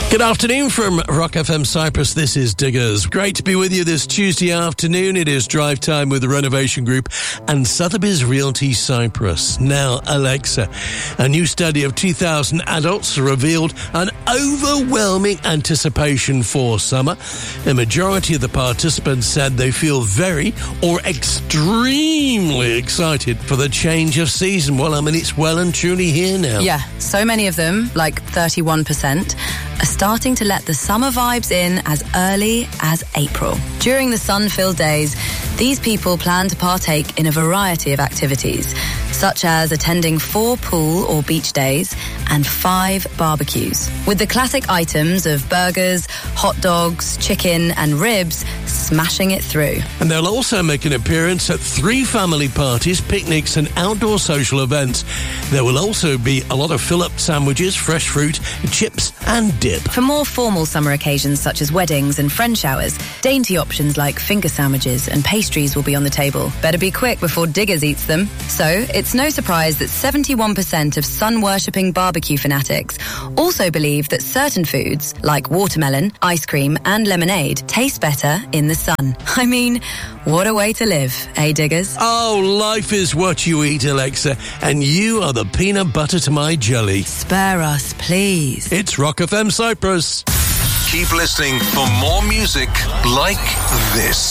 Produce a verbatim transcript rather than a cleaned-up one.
Good afternoon from Rock F M Cyprus. This is Diggers. Great to be with you this Tuesday afternoon. It is drive time with the Renovation Group and Sotheby's Realty Cyprus. Now, Alexa, a new study of two thousand adults revealed an overwhelming anticipation for summer. The majority of the participants said they feel very or extremely excited for the change of season. Well, I mean, it's well and truly here now. Yeah, so many of them, like thirty-one percent, are starting to let the summer vibes in as early as April. During the sun-filled days, these people plan to partake in a variety of activities, such as attending four pool or beach days and five barbecues, with the classic items of burgers, hot dogs, chicken and ribs smashing it through. And they'll also make an appearance at three family parties, picnics and outdoor social events. There will also be a lot of fill-up sandwiches, fresh fruit, chips and dip. For more formal summer occasions such as weddings and friend showers, dainty options like finger sandwiches and pastries will be on the table. Better be quick before Diggers eats them. So it's no surprise that seventy-one percent of sun-worshipping barbecue fanatics also believe that certain foods, like watermelon, ice cream and lemonade, taste better in the sun. I mean, what a way to live, eh, Diggers? Oh, life is what you eat, Alexa, and you are the peanut butter to my jelly. Spare us, please. It's Rock F M Cyprus. Keep listening for more music like this.